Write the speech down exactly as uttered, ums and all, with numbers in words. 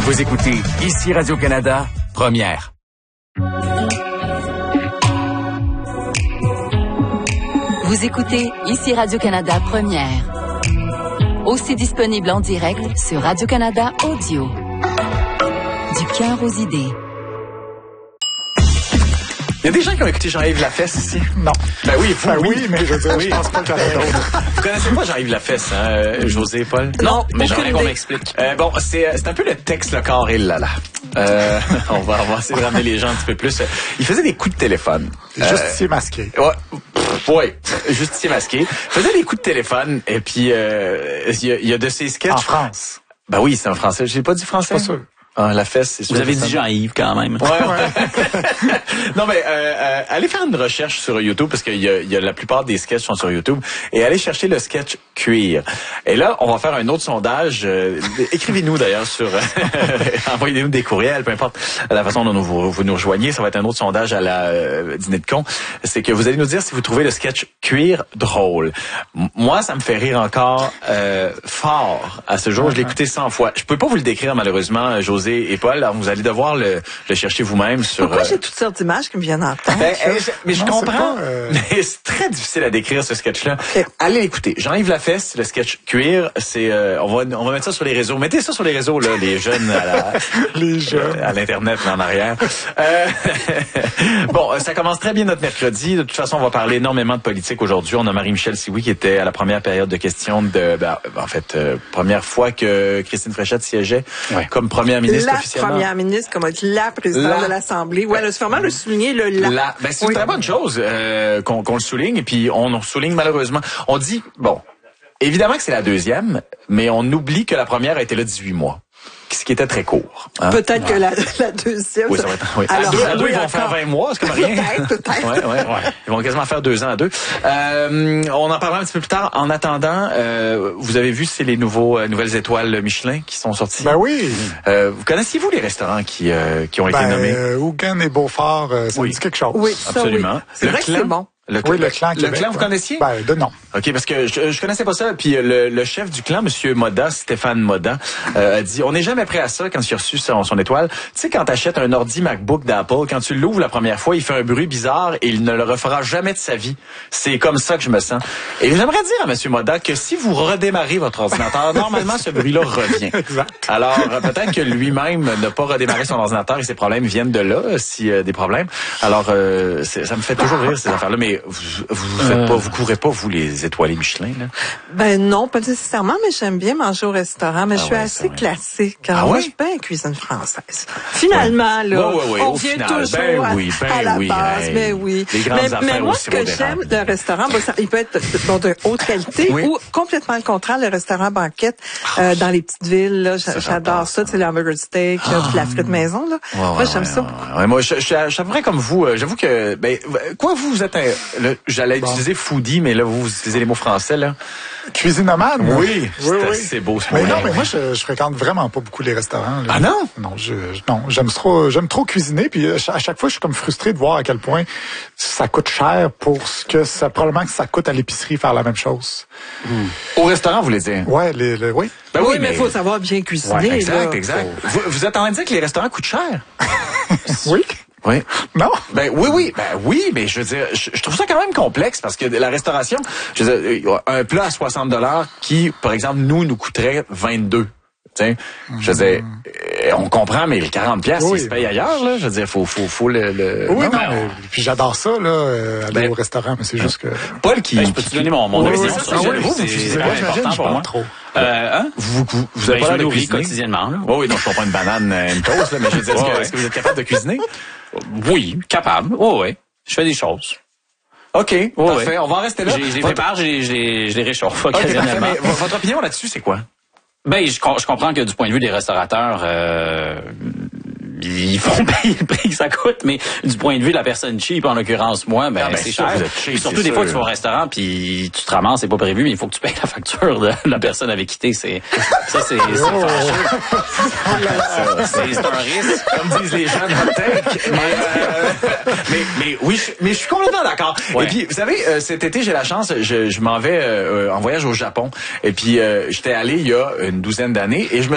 Vous écoutez ici Radio-Canada, première. Vous écoutez ici Radio-Canada, première. Aussi disponible en direct sur Radio-Canada Audio. Du cœur aux idées. Il y a des gens qui ont écouté Jean-Yves Lafesse ici? Non. Ben oui, vous, ben oui. oui, mais je veux dire, oui. je pense pas qu'il y en a d'autres. Vous connaissez pas Jean-Yves Lafesse, hein, euh, José, Paul? Non, mais j'aimerais j'aimerais qu'on m'explique. Euh, bon, c'est, c'est un peu le texte, le corps et le lala. Euh, on va, on va essayer de ramener les gens un petit peu plus. Il faisait des coups de téléphone. Justicier euh, masqué. Ouais. Oui, justicier masqué. Il faisait des coups de téléphone et puis euh, il y, a, il y a de ces sketchs. En France. Ben oui, c'est en français. J'ai pas dit français. Pas sûr. Ah, la fesse, c'est sûr. Vous avez dit Jean-Yves quand même. Ouais, ouais. Non, mais euh, euh, allez faire une recherche sur YouTube parce qu'il y a, il y a la plupart des sketchs sont sur YouTube et allez chercher le sketch cuir. Et là, on va faire un autre sondage. Euh, écrivez-nous d'ailleurs sur, envoyez-nous des courriels, peu importe la façon dont vous, vous nous rejoignez. Ça va être un autre sondage à la euh, dîner de con. C'est que vous allez nous dire si vous trouvez le sketch cuir drôle. M- moi, ça me fait rire encore euh, fort à ce jour. Je l'ai écouté cent fois. Je peux pas vous le décrire malheureusement, José et Paul, alors vous allez devoir le, le chercher vous-même sur... Pourquoi euh... j'ai toutes sortes d'images qui me viennent en tête? Ben, euh, mais je non, comprends, pas, euh... mais c'est très difficile à décrire ce sketch-là. Okay. Allez l'écouter. Jean-Yves Lafesse, le sketch cuir, c'est... Euh, on va on va mettre ça sur les réseaux. Mettez ça sur les réseaux, là, les jeunes à la... les jeunes. Euh, à l'Internet, là, en arrière. Euh, bon, ça commence très bien notre mercredi. De toute façon, on va parler énormément de politique aujourd'hui. On a Marie-Michel Sioui qui était à la première période de questions de... Ben, en fait, euh, première fois que Christine Fréchette siégeait ouais. comme première ministre la officiellement. Première ministre, comme a dit la présidente la... de l'Assemblée. Ouais, c'est vraiment le souligner, le la. la... Ben, c'est oui. une très bonne chose euh, qu'on, qu'on le souligne, et puis on le souligne malheureusement. On dit, bon, évidemment que c'est la deuxième, mais on oublie que la première a été là dix-huit mois. Ce qui était très court. Hein? Peut-être ouais. que la, la deuxième... Oui, ça va être... Oui. Alors, à deux, à deux oui, ils vont encore. faire vingt mois, c'est comme rien. Peut-être, peut-être. Ouais, ouais, ouais. Ils vont quasiment faire deux ans à deux. Euh, on en parlera un petit peu plus tard. En attendant, euh, vous avez vu, c'est les nouveaux euh, nouvelles étoiles Michelin qui sont sorties. Ben oui. Euh, vous connaissiez-vous les restaurants qui euh, qui ont ben, été nommés? Euh, Hougan et Beaufort, euh, ça oui. me dit quelque chose. Oui, absolument. Oui. C'est le vrai clan, que c'est bon. Le, oui, le clan Le Québec, clan, vous ouais. connaissiez? Ben, de non. OK, parce que je, je connaissais pas ça. Puis le, le chef du clan, Monsieur Moda, Stéphane Moda, euh, a dit, on n'est jamais prêt à ça quand il a reçu son, son étoile. Tu sais, quand t'achètes un ordi MacBook d'Apple, quand tu l'ouvres la première fois, il fait un bruit bizarre et il ne le refera jamais de sa vie. C'est comme ça que je me sens. Et j'aimerais dire à Monsieur Moda que si vous redémarrez votre ordinateur, normalement, ce bruit-là revient. Exact. Alors, peut-être que lui-même n'a pas redémarré son ordinateur et ses problèmes viennent de là, si euh, des problèmes. Alors, euh, ça me fait toujours rire, ces affaires-là, mais vous, vous Vous faites pas, vous courez pas, vous, les étoilés Michelin, là? Ben non, pas nécessairement, mais j'aime bien manger au restaurant, mais ah je suis ouais, assez ouais. classique. Car ah moi, ouais? je suis bien cuisine française. Finalement, ouais. là, ouais, ouais, ouais. on au revient final, toujours ben à, oui, ben à la oui, base, hey. mais oui. Les grandes mais, affaires mais moi, au ce que j'aime d'érable. d'un restaurant, bon, ça, il peut être bon, de haute qualité oui. ou complètement le contraire, le restaurant banquette euh, dans les petites villes. Là, ça, j'adore ça, tu sais, l'hamburger steak, ah. là, la frite maison. Là. Ouais, moi, ouais, j'aime ouais, ça. Ouais, ouais. Moi, je, je, je suis à peu près comme vous. J'avoue que, ben, quoi, vous, vous êtes un, le, j'allais bon. utiliser foodie, mais là, vous, vous utilisez les mots français, là. Cuisine nomade? Oui, oui, oui. C'est beau, ce mais mot. non, mais moi, je, je fréquente vraiment pas beaucoup les restaurants. Là. Ah non? Non, je, non, j'aime trop, j'aime trop cuisiner, puis à chaque fois, je suis comme frustré de voir à quel point ça coûte cher pour ce que ça, probablement que ça coûte à l'épicerie faire la même chose. Hmm. Au restaurant, vous voulez dire? Ouais, les, les oui. Ben oui, oui, mais il faut savoir bien cuisiner. Ouais, exact, là. exact. Vous, vous êtes en train de dire que les restaurants coûtent cher? Oui. Oui. Non? Ben oui, oui, ben oui, mais je veux dire, je, je trouve ça quand même complexe parce que la restauration, je veux dire, un plat à soixante dollars qui, par exemple, nous, nous coûterait vingt-deux. T'sais, je veux dire, on comprend, mais les quarante piastres, oui, ils se payent ailleurs, là. Je veux dire, faut, faut, faut le, le... Oui, non, non mais, puis j'adore ça, là, euh, aller ben, au restaurant, mais c'est juste que... Paul qui... Ben, je peux te donner mon, mon oui, opinion. c'est ça, ça, oui, vous, c'est, vous, c'est moi, important pour moi. Trop. Euh, hein? Vous, vous, vous avez ben, pas l'air de nourrir cuisiner quotidiennement, là. Oui, oui, donc je comprends une banane, une toast, là, mais je veux dire, est-ce, que, est-ce que vous êtes capable de cuisiner? Oui, capable. Oh, oui. Je fais des choses. OK, oh, parfait. Ouais. On va en rester là. Je les prépare, je les, je les, je les réchauffe occasionnellement. Okay, mais votre opinion là-dessus, c'est quoi? Ben, je, je comprends que du point de vue des restaurateurs, euh, ils font payer le prix que ça coûte, mais du point de vue de la personne cheap, en l'occurrence moi, ben, ah ben c'est cher. Cheap, surtout des sûr. fois que tu vas au restaurant puis tu te ramasses, c'est pas prévu, mais il faut que tu payes la facture de la personne avec qui t'es. C'est ça, c'est c'est oh. c'est, c'est un risque, comme disent les gens de tech. Mais, euh, mais mais oui, je, mais je suis complètement d'accord. Ouais. Et puis vous savez, euh, cet été j'ai la chance, je, je m'en vais euh, en voyage au Japon. Et puis euh, j'étais allé il y a une douzaine d'années et je me